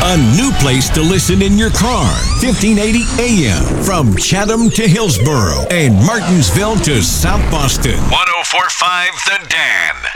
A new place to listen in your car. 1580 AM. From Chatham to Hillsborough and Martinsville to South Boston. 104.5 The Dan.